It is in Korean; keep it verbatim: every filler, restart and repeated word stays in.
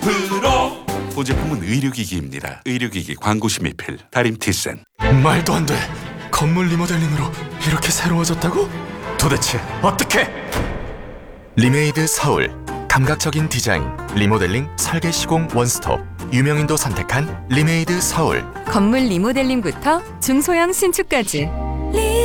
프로 보제품은 의료기기입니다. 의료기기 광고시 미필 다림티센. 말도 안 돼. 건물 리모델링으로 이렇게 새로워졌다고? 도대체 어떻게? 리메이드 서울. 감각적인 디자인, 리모델링, 설계 시공 원스톱. 유명인도 선택한 리메이드 서울. 건물 리모델링부터 중소형 신축까지